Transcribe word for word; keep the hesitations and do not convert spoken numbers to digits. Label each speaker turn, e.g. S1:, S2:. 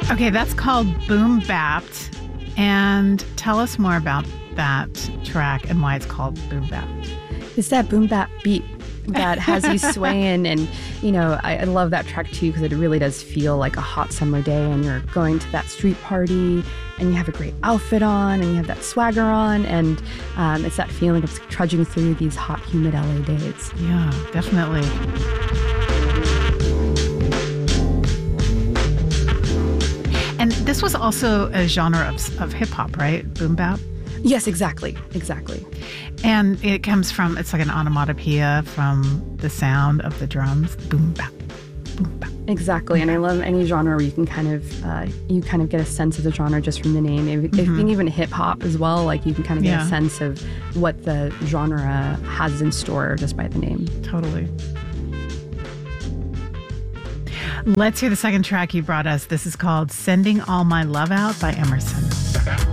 S1: Okay, that's called Boom Bapped. And tell us more about that track and why it's called Boom Bapped.
S2: It's that boom bap beat that has you swaying. And, you know, I, I love that track too because it really does feel like a hot summer day and you're going to that street party and you have a great outfit on and you have that swagger on. And um, it's that feeling of trudging through these hot, humid L A days.
S1: Yeah, definitely. And this was also a genre of, of hip hop, right? Boom bap?
S2: Yes, exactly. Exactly.
S1: And it comes from, it's like an onomatopoeia from the sound of the drums. Boom bap, boom bap.
S2: Exactly. And I love any genre where you can kind of, uh, you kind of get a sense of the genre just from the name. If, mm-hmm. if you think even hip hop as well, like you can kind of get yeah. a sense of what the genre has in store just by the name.
S1: Totally. Let's hear the second track you brought us. This is called Sending All My Love Out by Emerson.